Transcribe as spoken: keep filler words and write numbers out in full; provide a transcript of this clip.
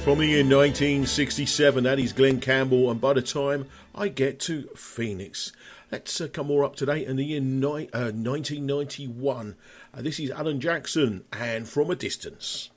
From the year nineteen sixty-seven, that is Glenn Campbell, and By the Time I Get to Phoenix. Let's uh, come more up to date in the year ni- uh, nineteen ninety-one. Uh, this is Alan Jackson and From a Distance.